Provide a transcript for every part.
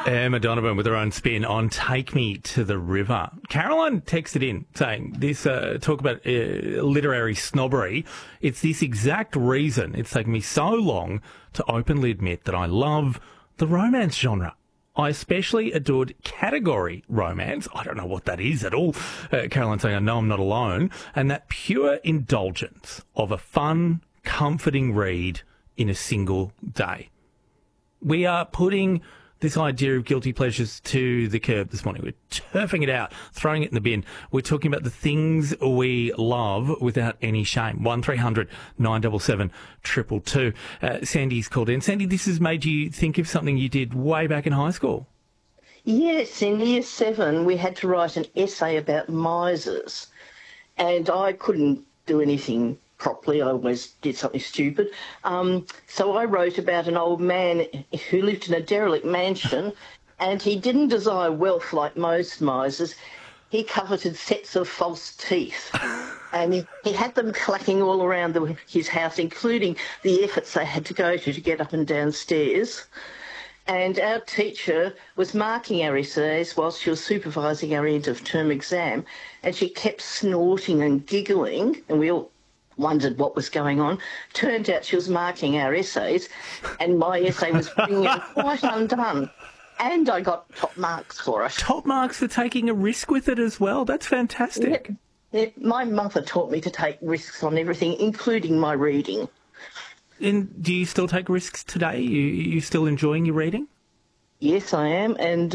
Emma Donovan with her own spin on Take Me to the River. Caroline texted in saying this, talk about literary snobbery. It's this exact reason it's taken me so long to openly admit that I love the romance genre. I especially adored category romance. I don't know what that is at all. Caroline saying, I know I'm not alone. And that pure indulgence of a fun, comforting read in a single day. We are putting this idea of guilty pleasures to the curb this morning. We're turfing it out, throwing it in the bin. We're talking about the things we love without any shame. 1300 977 222. Sandy's called in. Sandy, this has made you think of something you did way back in high school. Yes, in year 7 we had to write an essay about misers, and I couldn't do anything properly. I always did something stupid. So I wrote about an old man who lived in a derelict mansion, and he didn't desire wealth like most misers. He coveted sets of false teeth, and he had them clacking all around his house, including the efforts they had to go to get up and down stairs. And our teacher was marking our essays whilst she was supervising our end-of-term exam, and she kept snorting and giggling, and we all wondered what was going on. Turned out she was marking our essays, and my essay was bringing out quite undone. And I got top marks for it. Top marks for taking a risk with it as well. That's fantastic. Yeah, my mother taught me to take risks on everything, including my reading. And do you still take risks today? You still enjoying your reading? Yes, I am, and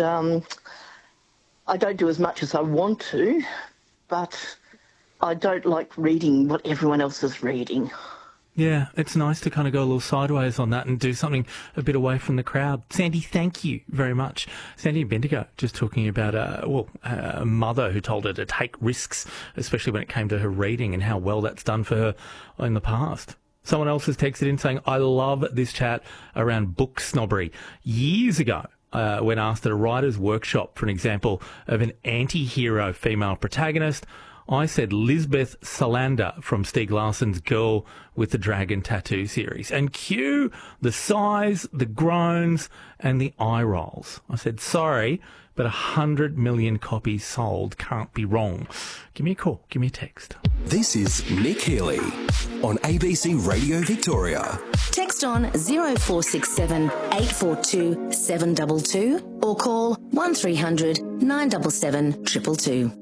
I don't do as much as I want to, but I don't like reading what everyone else is reading. Yeah, it's nice to kind of go a little sideways on that and do something a bit away from the crowd. Sandy, thank you very much. Sandy Bendigo just talking about a mother who told her to take risks, especially when it came to her reading and how well that's done for her in the past. Someone else has texted in saying, I love this chat around book snobbery. Years ago, when asked at a writer's workshop for an example of an anti-hero female protagonist, I said Lisbeth Salander from Stieg Larsson's Girl with the Dragon Tattoo series. And cue the sighs, the groans, and the eye rolls. I said, sorry, but 100 million copies sold can't be wrong. Give me a call. Give me a text. This is Nick Healy on ABC Radio Victoria. Text on 0467 842 722 or call 1300 977 222.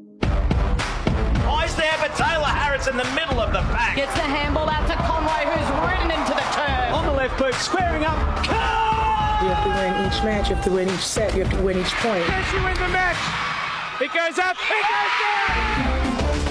There, but Taylor Harris in the middle of the pack. Gets the handball out to Conway, who's ridden into the turn. On the left boot, squaring up. You have to win each match, you have to win each set, you have to win each point. Yes, you win the match. It goes up, it goes down.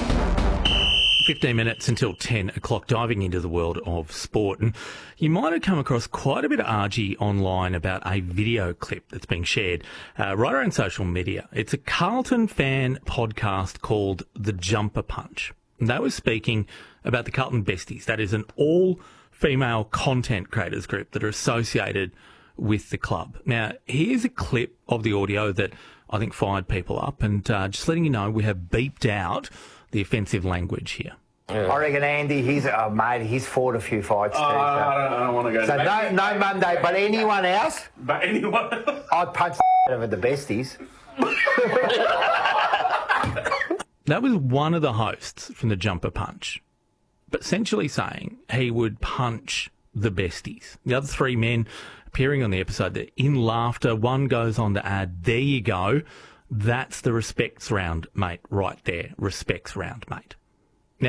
15 minutes until 10 o'clock, diving into the world of sport. And you might have come across quite a bit of argy online about a video clip that's being shared right around social media. It's a Carlton fan podcast called The Jumper Punch. And they were speaking about the Carlton Besties. That is an all-female content creators group that are associated with the club. Now, here's a clip of the audio that I think fired people up. And just letting you know, we have beeped out the offensive language here. Yeah. I reckon Andy, he's fought a few fights too. So. I don't want to go. So no Monday, but anyone else? But anyone else? I'd punch the out of the Besties. That was one of the hosts from the Jumper Punch, but essentially saying he would punch the Besties. The other three men appearing on the episode, they're in laughter. One goes on to add, there you go. That's the respects round, mate, right there. Respects round, mate.